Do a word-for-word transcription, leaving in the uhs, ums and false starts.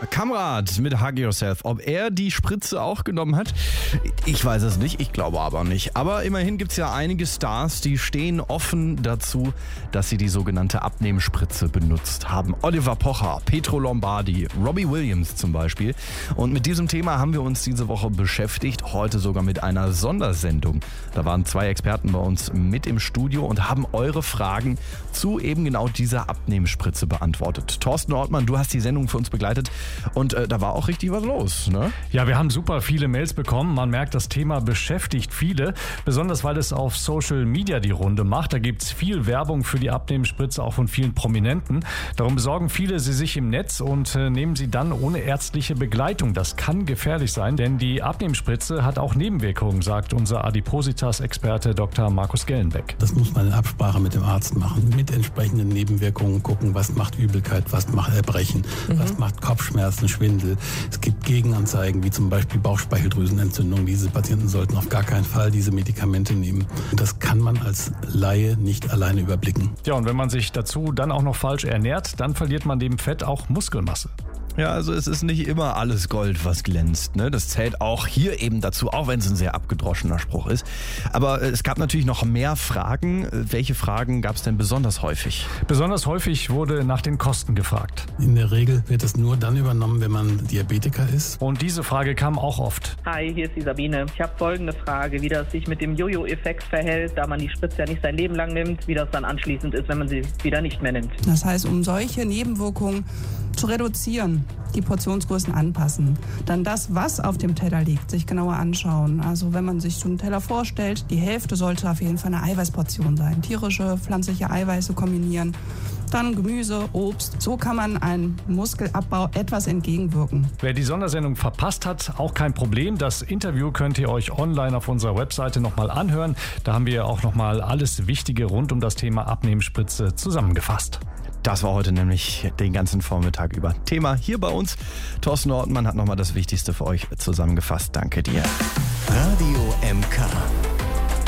Kamrat mit Hug Yourself. Ob er die Spritze auch genommen hat? Ich weiß es nicht, ich glaube aber nicht. Aber immerhin gibt es ja einige Stars, die stehen offen dazu, dass sie die sogenannte Abnehmspritze benutzt haben. Oliver Pocher, Pietro Lombardi, Robbie Williams zum Beispiel. Und mit diesem Thema haben wir uns diese Woche beschäftigt, heute sogar mit einer Sondersendung. Da waren zwei Experten bei uns mit im Studio und haben eure Fragen zu eben genau dieser Abnehmspritze beantwortet. Thorsten Ortmann, du hast die Sendung für uns begleitet und äh, da war auch richtig was los, ne? Ja, wir haben super viele Mails bekommen. Man merkt, das Thema beschäftigt viele, besonders weil es auf Social Media die Runde macht. Da gibt es viel Werbung für die Abnehmspritze, auch von vielen Prominenten. Darum besorgen viele sie sich im Netz und äh, nehmen sie dann ohne ärztliche Begleitung. Das kann gefährlich sein, denn die Abnehmspritze hat auch Nebenwirkungen, sagt unser Adipositas-Experte Doktor Markus Gellenbeck. Das muss man in Absprache mit dem Arzt machen, mit entsprechenden Nebenwirkungen gucken, was macht Übelkeit, was macht Erbrechen, mhm. was macht Kopfschmerzen, Schwindel. Es gibt Gegenanzeigen, wie zum Beispiel Bauchspeicheldrüsenentzündung. Diese Patienten sollten auf gar keinen Fall diese Medikamente nehmen. Und das kann man als Laie nicht alleine überblicken. Ja, und wenn man sich dazu dann auch noch falsch ernährt, dann verliert man neben Fett auch Muskelmasse. Ja, also es ist nicht immer alles Gold, was glänzt, ne? Das zählt auch hier eben dazu, auch wenn es ein sehr abgedroschener Spruch ist. Aber es gab natürlich noch mehr Fragen. Welche Fragen gab es denn besonders häufig? Besonders häufig wurde nach den Kosten gefragt. In der Regel wird es nur dann übernommen, wenn man Diabetiker ist. Und diese Frage kam auch oft. Hi, hier ist die Sabine. Ich habe folgende Frage, wie das sich mit dem Jojo-Effekt verhält, da man die Spritze ja nicht sein Leben lang nimmt, wie das dann anschließend ist, wenn man sie wieder nicht mehr nimmt. Das heißt, um solche Nebenwirkungen zu reduzieren, die Portionsgrößen anpassen. Dann das, was auf dem Teller liegt, sich genauer anschauen. Also wenn man sich so einen Teller vorstellt, die Hälfte sollte auf jeden Fall eine Eiweißportion sein. Tierische, pflanzliche Eiweiße kombinieren. Dann Gemüse, Obst. So kann man einem Muskelabbau etwas entgegenwirken. Wer die Sondersendung verpasst hat, auch kein Problem. Das Interview könnt ihr euch online auf unserer Webseite nochmal anhören. Da haben wir auch nochmal alles Wichtige rund um das Thema Abnehmspritze zusammengefasst. Das war heute nämlich den ganzen Vormittag über Thema hier bei uns. Thorsten Ortmann hat nochmal das Wichtigste für euch zusammengefasst. Danke dir. Radio M K.